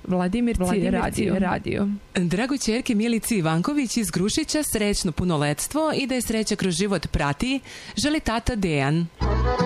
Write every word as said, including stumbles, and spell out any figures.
Vladimir C. radio. radio. Drago ćerke Milici Ivanković iz Grušića srećno punoletstvo i da je sreća kroz život prati, želi tata Dejan.